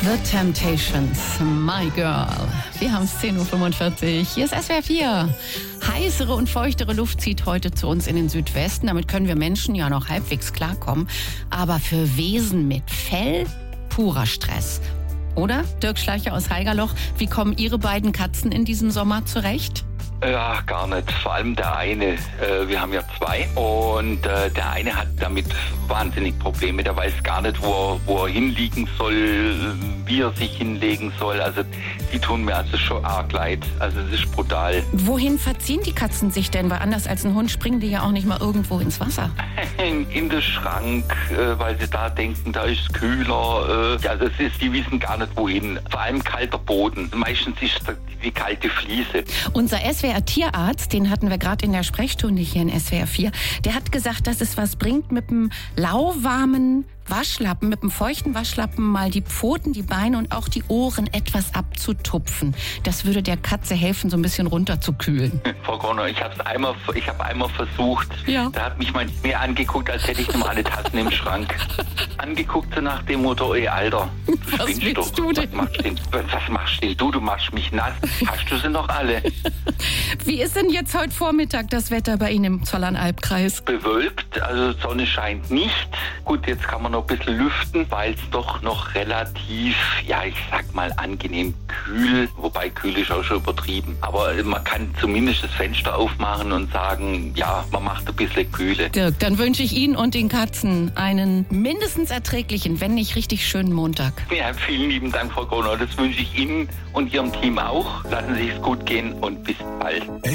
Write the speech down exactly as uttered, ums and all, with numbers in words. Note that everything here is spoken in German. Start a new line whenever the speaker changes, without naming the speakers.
The Temptations, My Girl. Wir haben es zehn Uhr fünfundvierzig. Hier ist S W R vier. Heißere und feuchtere Luft zieht heute zu uns in den Südwesten. Damit können wir Menschen ja noch halbwegs klarkommen. Aber für Wesen mit Fell purer Stress. Oder, Dirk Schleicher aus Haigerloch, wie kommen Ihre beiden Katzen in diesem Sommer zurecht?
Ja, gar nicht. Vor allem der eine. Äh, wir haben ja zwei und äh, der eine hat damit wahnsinnig Probleme. Der weiß gar nicht, wo er, wo er hinliegen soll, wie er sich hinlegen soll. Also die tun mir also schon arg leid. Also es ist brutal.
Wohin verziehen die Katzen sich denn? Weil anders als ein Hund springen die ja auch nicht mal irgendwo ins Wasser.
In, in den Schrank, äh, weil sie da denken, da ist es kühler. Äh, ja, das ist, die wissen gar nicht wohin. Vor allem kalter Boden. Meistens ist es die kalte Fliese.
Unser S W R-Tierarzt, den hatten wir gerade in der Sprechstunde hier in S W R vier, der hat gesagt, dass es was bringt, mit einem lauwarmen Waschlappen, mit einem feuchten Waschlappen mal die Pfoten, die Beine und auch die Ohren etwas abzutupfen. Das würde der Katze helfen, so ein bisschen runterzukühlen.
Frau Corner, ich habe einmal, ich habe einmal versucht.
Ja.
Da hat mich mein mehr angeguckt, als hätte ich noch alle Tassen im Schrank. Angeguckt so nach dem Motto, ey Alter, du
Was
spinnst
willst
doch.
du denn?
Was machst, denn, was machst denn du? Du machst mich nass. Hast du sie noch alle?
Wie ist denn jetzt heute Vormittag das Wetter bei Ihnen im Zollernalbkreis?
Bewölkt, also Sonne scheint nicht. Gut, jetzt kann man noch ein bisschen lüften, weil es doch noch relativ, ja, ich sag mal, angenehm kühl, wobei kühl ist auch schon übertrieben. Aber man kann zumindest das Fenster aufmachen und sagen, ja, man macht ein bisschen Kühle.
Dirk, dann wünsche ich Ihnen und den Katzen einen mindestens erträglichen, wenn nicht richtig schönen Montag.
Ja, vielen lieben Dank, Frau Corner. Das wünsche ich Ihnen und Ihrem Team auch. Lassen Sie es gut gehen und bis bald.